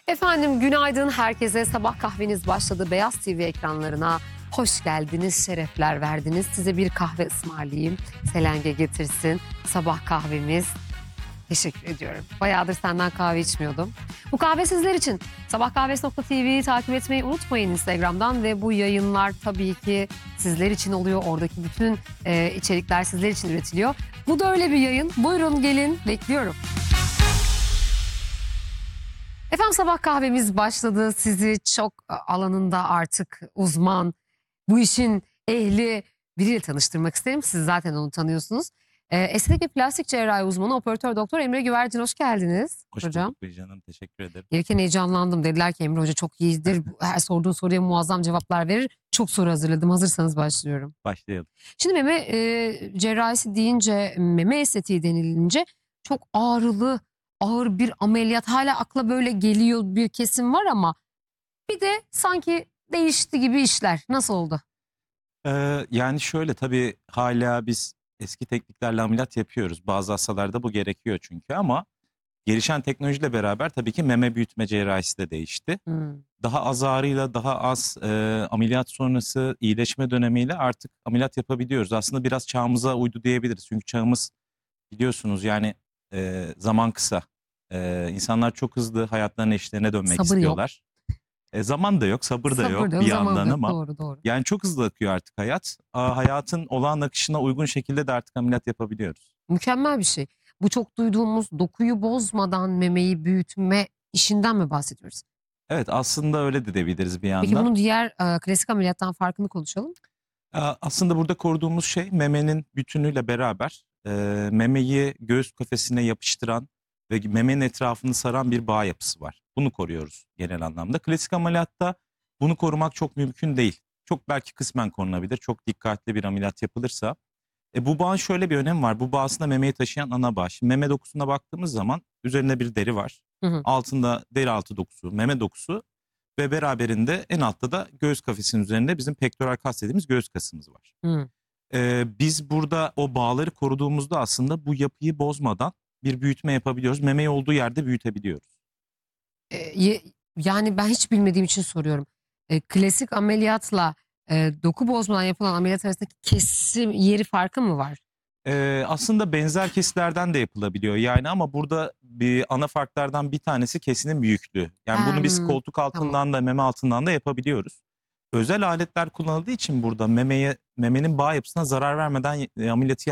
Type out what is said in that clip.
Efendim günaydın herkese. Sabah kahveniz başladı. Beyaz TV ekranlarına hoş geldiniz, şerefler verdiniz. Size bir kahve ısmarlayayım. Selenge getirsin. Sabah kahvemiz. Teşekkür ediyorum. Bayağıdır senden kahve içmiyordum. Bu kahve sizler için. Sabahkahvesi.tv'yi takip etmeyi unutmayın Instagram'dan ve bu yayınlar tabii ki sizler için oluyor. Oradaki bütün içerikler sizler için üretiliyor. Bu da öyle bir yayın. Buyurun gelin, bekliyorum. Efendim sabah kahvemiz başladı. Sizi çok alanında artık uzman, bu işin ehli biriyle tanıştırmak isterim. Siz zaten onu tanıyorsunuz. Estetik ve plastik cerrahi uzmanı operatör doktor Emre Güvercin, hoş geldiniz. Hoş Hocam. bulduk Beyci Hanım. Teşekkür ederim. Gelirken heyecanlandım. Dediler ki Emre Hoca çok iyidir. Her sorduğun soruya muazzam cevaplar verir. Çok soru hazırladım. Hazırsanız başlıyorum. Başlayalım. Şimdi meme cerrahisi deyince, meme estetiği denilince çok ağrılı, ağır bir ameliyat. Hala akla böyle geliyor bir kesim var ama bir de sanki değişti gibi işler. Nasıl oldu? Yani şöyle tabii hala biz eski tekniklerle ameliyat yapıyoruz. Bazı hastalarda bu gerekiyor çünkü ama gelişen teknolojiyle beraber tabii ki meme büyütme cerrahisi de değişti. Hmm. Daha az ağrıyla, daha az ameliyat sonrası iyileşme dönemiyle artık ameliyat yapabiliyoruz. Aslında biraz çağımıza uydu diyebiliriz. Çünkü çağımız biliyorsunuz yani zaman kısa. İnsanlar çok hızlı hayatlarının eşlerine dönmek Sabır yok. istiyorlar. Zaman da yok, sabır da Sabır yok da bir zaman yandan da yok. ama Doğru doğru. yani çok hızlı akıyor artık hayat. Hayatın olağan akışına uygun şekilde de artık ameliyat yapabiliyoruz. Mükemmel bir şey. Bu çok duyduğumuz dokuyu bozmadan memeyi büyütme işinden mi bahsediyoruz? Evet, aslında öyle de diyebiliriz bir Peki yandan. bunun diğer klasik ameliyattan farkını konuşalım. Aslında burada koruduğumuz şey memenin bütünüyle beraber memeyi göğüs kafesine yapıştıran ve memenin etrafını saran bir bağ yapısı var. Bunu koruyoruz genel anlamda. Klasik ameliyatta bunu korumak çok mümkün değil. Çok belki kısmen korunabilir. Çok dikkatli bir ameliyat yapılırsa. Bu bağın şöyle bir önemi var. Bu bağ aslında memeyi taşıyan ana bağ. Şimdi meme dokusuna baktığımız zaman üzerinde bir deri var. Hı hı. Altında deri altı dokusu, meme dokusu ve beraberinde en altta da göğüs kafesinin üzerinde bizim pektoral kas dediğimiz göğüs kasımız var. Hı. Biz burada o bağları koruduğumuzda aslında bu yapıyı bozmadan bir büyütme yapabiliyoruz. Memeyi olduğu yerde büyütebiliyoruz. Yani ben hiç bilmediğim için soruyorum. Klasik ameliyatla doku bozmadan yapılan ameliyat arasındaki kesim yeri farkı mı var? Aslında benzer kesilerden de yapılabiliyor yani ama burada bir ana farklardan bir tanesi kesinin büyüklüğü. Yani bunu biz koltuk Tamam. altından da meme altından da yapabiliyoruz. Özel aletler kullanıldığı için burada memenin bağ yapısına zarar vermeden ameliyatı